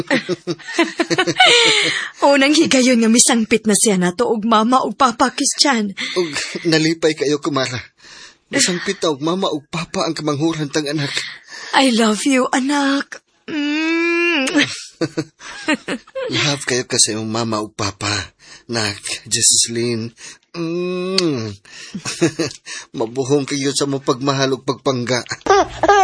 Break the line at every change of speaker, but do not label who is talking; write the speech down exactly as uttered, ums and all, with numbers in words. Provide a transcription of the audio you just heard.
Unang higayon nga misangpit na siya nato og mama og papa, Christian.
Og nalipay kayo, kumara. Misangpit na og mama og papa ang kamanghuran tang anak.
I love you, anak. Mm.
Love kayo kasi yung mama ug papa. Nak, Jocelyn. Mm. Mabuhong kayo sa mong pagmahal ug pagpangga.